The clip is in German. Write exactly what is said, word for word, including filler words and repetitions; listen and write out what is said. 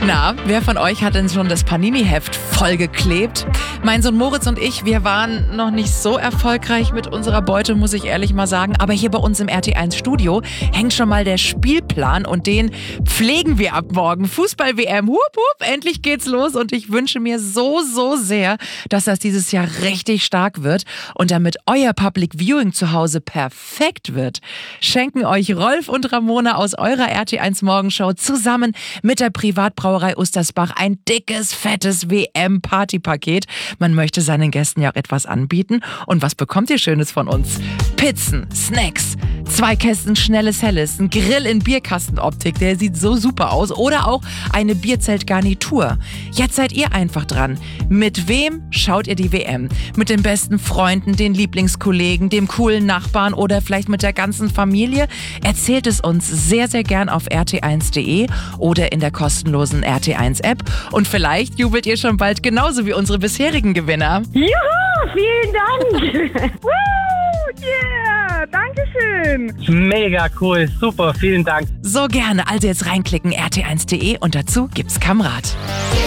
Na, wer von euch hat denn schon das Panini-Heft vollgeklebt? Mein Sohn Moritz und ich, wir waren noch nicht so erfolgreich mit unserer Beute, muss ich ehrlich mal sagen. Aber hier bei uns im R T eins Studio hängt schon mal der Spielplan und den pflegen wir ab morgen. Fußball-W M, hup, hup, endlich geht's los und ich wünsche mir so, so sehr, dass das dieses Jahr richtig stark wird. Und damit euer Public Viewing zu Hause perfekt wird, schenken euch Rolf und Ramona aus eurer R T eins Morgenshow zusammen mit der Privatbrauerei Ustersbach ein dickes, fettes W M-Partypaket. Man möchte seinen Gästen ja auch etwas anbieten. Und was bekommt ihr Schönes von uns? Pizzen, Snacks, zwei Kästen schnelles Helles, ein Grill in Bierkastenoptik, der sieht so super aus. Oder auch eine Bierzeltgarnitur. Jetzt seid ihr einfach dran. Mit wem schaut ihr die W M? Mit den besten Freunden, den Lieblingskollegen, dem coolen Nachbarn oder vielleicht mit der ganzen Familie? Erzählt es uns sehr, sehr gern auf r t eins punkt d e oder in der kostenlosen R T eins App. Und vielleicht jubelt ihr schon bald genauso wie unsere bisherigen Gewinner. Juhu, vielen Dank. Woo, yeah, danke schön. Mega cool, super, vielen Dank. So gerne. Also jetzt reinklicken, r t eins punkt d e und dazu gibt's Kamrat.